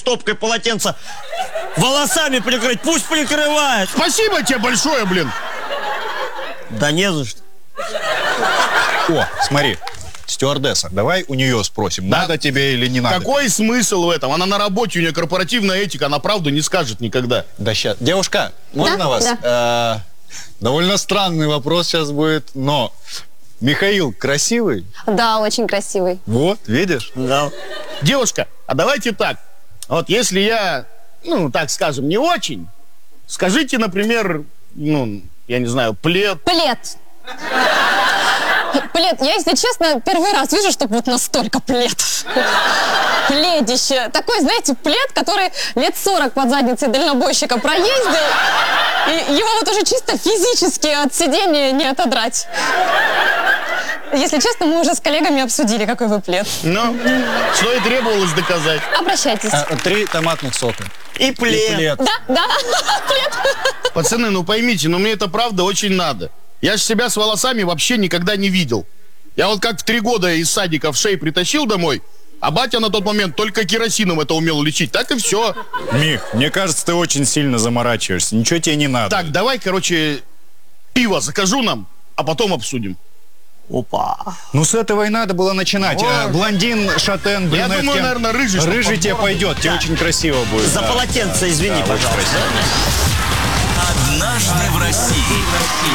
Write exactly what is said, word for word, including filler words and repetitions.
стопкой полотенца волосами прикрыть. Пусть прикрывает. Спасибо тебе большое, блин. Да не за что. О, смотри, стюардесса, давай у нее спросим, Да. надо тебе или не надо. Какой смысл в этом? Она на работе, у нее корпоративная этика, она правду не скажет никогда. Да сейчас. Девушка, можно Да, вас? да. Э, довольно странный вопрос сейчас будет, но Михаил красивый? Да, очень красивый. Вот, видишь? Да. Девушка, а давайте так. Вот если я, ну, так скажем, не очень, скажите, например, ну, я не знаю, плед. Плед. Плед. Я, если честно, первый раз вижу, чтобы вот настолько плед. Пледище. Такой, знаете, плед, который лет сорок под задницей дальнобойщика проездил, и его вот уже чисто физически от сидения не отодрать. Если честно, мы уже с коллегами обсудили, какой вы плед. Ну, что и требовалось доказать. Обращайтесь. А, три томатных сока. И плед. И плед. Да, да, плед. Пацаны, ну поймите, ну мне это правда очень надо. Я ж себя с волосами вообще никогда не видел. Я вот как в три года из садика в шеи притащил домой, а батя на тот момент только керосином это умел лечить. Так и все. Мих, мне кажется, ты очень сильно заморачиваешься. Ничего тебе не надо. Так, давай, короче, пиво закажу нам, а потом обсудим. Опа. Ну, с этого и надо было начинать. Вот. Э, блондин, шатен, Я брюнетки. думаю, наверное, рыжий. чтоб Рыжий тебе подбором. пойдет, тебе очень красиво будет. За да. полотенце извини, Да, очень пожалуйста. красиво. Однажды в России.